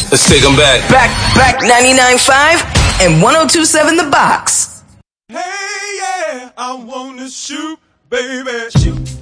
Let's take them back. Back 99.5 and 102.7 The Box. Hey, yeah, I wanna shoot, baby. Shoot.